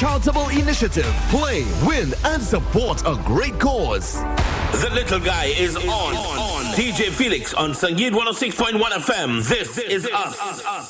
charitable initiative. Play, win, and support a great cause. The little guy is on. DJ Felix on Sangeet 106.1 FM. This is us.